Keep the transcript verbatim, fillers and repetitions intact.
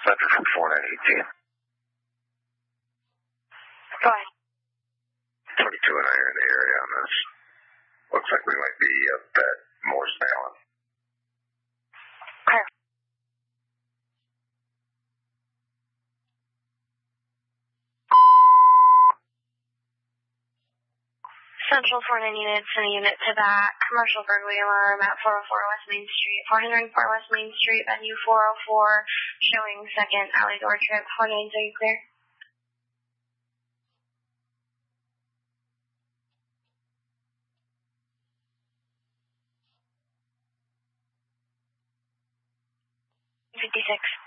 Center for four nine eighteen. Go ahead. twenty-two and I are in the area on this. Looks like we might be up at Morse Allen. Okay. Central four nine unit, send a unit to that commercial burglary alarm at four oh four West Main Street, four oh four West Main Street, venue four oh four, showing second alley door trip, four nines, are you clear? fifty-six.